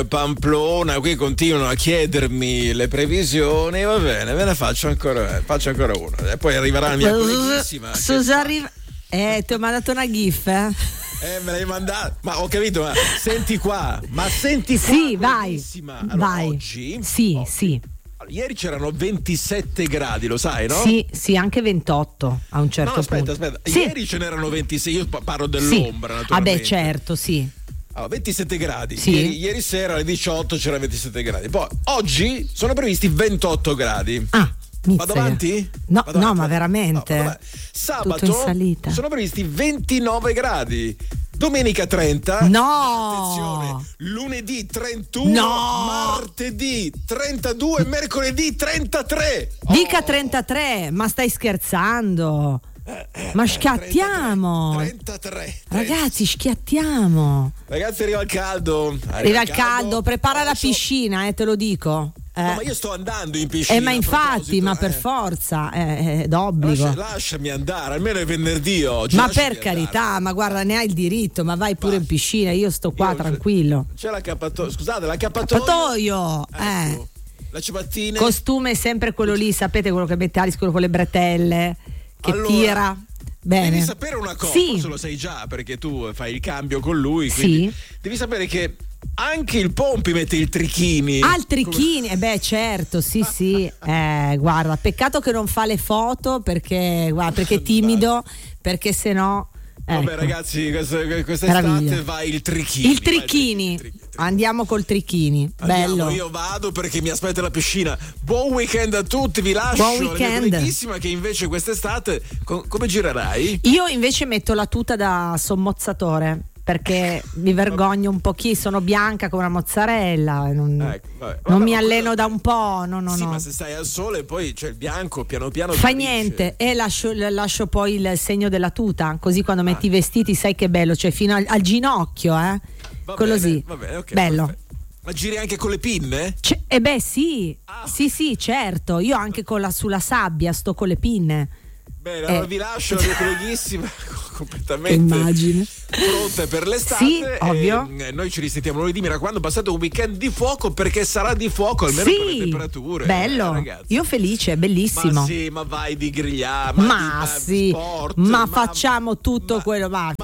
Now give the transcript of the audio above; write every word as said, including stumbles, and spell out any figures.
Pamplona, qui continuano a chiedermi le previsioni, va bene, ve ne faccio ancora, faccio ancora una. E poi arriverà la mia colleghissima. Susa arriva. Eh, ti ho mandato una gif, eh? Eh, me l'hai mandata, ma ho capito, ma senti qua, ma senti qua. Sì, vai. Allora, vai. Oggi, sì, oggi, sì. Allora, ieri c'erano ventisette gradi, lo sai, no? Sì, sì, anche ventotto a un certo no, aspetta, punto. aspetta, sì. Ieri ce n'erano ventisei, io parlo dell'ombra, sì. naturalmente. Vabbè, certo, sì. Allora, ventisette gradi. Sì. Ieri, ieri sera alle diciotto c'era ventisette gradi. Poi oggi sono previsti ventotto gradi. Ah. Vado avanti? No, vado no, avanti, ma veramente. No, sabato tutto in salita. sono previsti ventinove gradi. Domenica trenta. No. Attenzione. Lunedì trentuno. No. Martedì trentadue. Mercoledì trentatré. Dica oh. trentatré, ma stai scherzando? Eh, eh, ma schiattiamo. trentatré. Ragazzi, schiattiamo. Ragazzi, arriva il caldo. Arriva, arriva il caldo. caldo. Prepara Adesso... la piscina, eh, te lo dico. Eh. No, ma io sto andando in piscina. Eh, ma infatti, ma eh. per forza, è eh, d'obbligo. Lascia, lasciami andare, almeno è venerdì oggi. Ma per carità, andare. ma guarda, ne hai il diritto, ma vai pure va. in piscina, io sto qua io, tranquillo. C'è l'accappatoio, scusate, l'accappatoio. L'accappatoio, eh. Ecco. La ciabattine. Costume sempre quello lì, sapete quello che mette Alice, quello con le bretelle, che allora, tira. Bene. Devi sapere una cosa, sì. forse lo sai già perché tu fai il cambio con lui, quindi sì. devi sapere che anche il Pompi mette il trichini. Ah, il trichini, eh beh, certo, sì, sì. Eh, guarda, peccato che non fa le foto perché, guarda, perché è timido, perché se no. Ecco. Vabbè, ragazzi, questa, quest'estate va il trichini. Il trichini. Il trichini. Andiamo col trichini. Andiamo, bello. Io vado perché mi aspetta la piscina. Buon weekend a tutti, vi lascio. Buon weekend. La mia che invece quest'estate com- come girerai? Io invece metto la tuta da sommozzatore. Perché mi vergogno un pochino, sono bianca come una mozzarella, non, ecco, vabbè, non vabbè, mi alleno da un po', no, no, sì, no. ma se stai al sole poi c'è il bianco, piano piano fa finisce. niente, e lascio, lascio poi il segno della tuta, così quando metti ah. i vestiti sai che bello, cioè fino al, al ginocchio, eh. Va quello bene, sì, va bene, okay, bello. Perfetto. Ma giri anche con le pinne? C- eh beh sì, ah. sì sì certo, io anche con la, sulla sabbia sto con le pinne. Bene, allora eh. vi lascio la mia colleghissima completamente immagine pronte per l'estate. Sì, ovvio. E noi ci risentiamo lunedì, mi raccomando, passate un weekend di fuoco perché sarà di fuoco almeno sì, per le temperature. Bello, eh, ragazzi. Io felice, bellissimo. Ma sì, ma vai di grigliare, ma, ma di, sì, sport, ma, ma facciamo tutto ma, quello, ma